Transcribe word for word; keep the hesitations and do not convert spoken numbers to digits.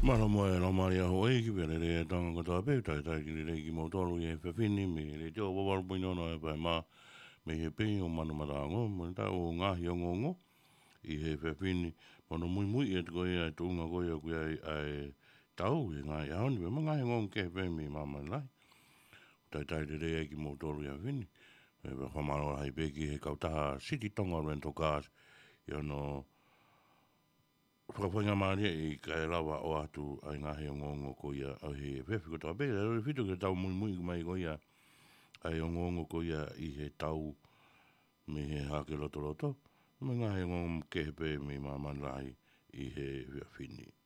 Mara mo e la maria ho e ki vele le tanga ko ta pe tai tai ki le ki mo tolu e fe fini me le jo wa wa puino no e pa ma me he pe o manu marango mo ta o nga hi o ngongo I he fe fini mo no mui mui e ko e tu nga ko e ku ai ai tau e nga ya ni me nga hi ngongo ke pe mi mama lai tai tai le le ki mo tolu e fini e ba fa ma ai pe ki he kauta city tonga rental cars you know whakawhinga maria I kai lawa o atu ai ngahe o ngongo ko ia au he whewhi ko tau pere, au whitu ke tau mui mui mai ko ia ai o ngongo ko ia I he tau me he hake loto loto, me ngahe o ngongo ke he pe me maman lai I he whiawhini.